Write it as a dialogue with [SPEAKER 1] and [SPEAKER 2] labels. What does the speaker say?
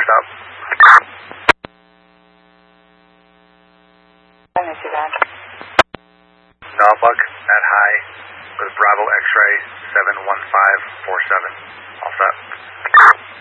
[SPEAKER 1] Tower stop. Naumbuck at high with Bravo X-ray 71547. All set.